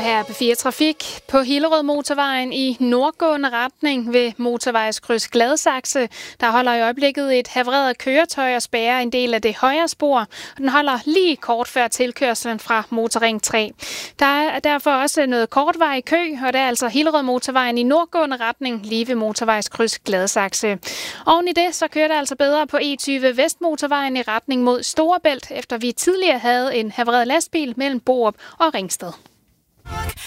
her er P4 Trafik. På Hillerød Motorvejen i nordgående retning ved motorvejskryds Gladsaxe, der holder i øjeblikket et havreret køretøj og spærrer en del af det højre spor. Den holder lige kort før tilkørslen fra Motorring 3. Der er derfor også noget kortvej i kø, og det er altså Hillerød Motorvejen i nordgående retning lige ved motorvejskryds Gladsaxe. Oven i det, så kører det altså bedre på E20 Vestmotorvejen i retning mod Storebælt, efter vi tidligere havde en havreret lastbil mellem Borup og Ringsted.